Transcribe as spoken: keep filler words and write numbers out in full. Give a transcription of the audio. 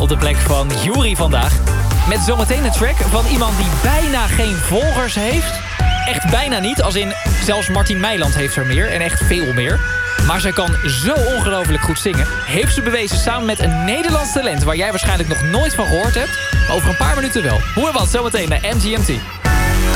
op de plek van Jury vandaag. Met zometeen een track van iemand die bijna geen volgers heeft. Echt bijna niet, als in zelfs Martien Meiland heeft er meer en echt veel meer. Maar zij kan zo ongelooflijk goed zingen. Heeft ze bewezen samen met een Nederlands talent waar jij waarschijnlijk nog nooit van gehoord hebt. Maar over een paar minuten wel. Hoe en wat, zometeen bij M G M T.